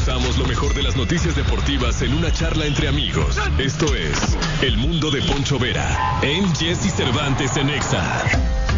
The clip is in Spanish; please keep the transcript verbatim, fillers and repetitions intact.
Desmenuzamos lo mejor de las noticias deportivas en una charla entre amigos. Esto es El Mundo de Poncho Vera en Jesse Cervantes en Exa.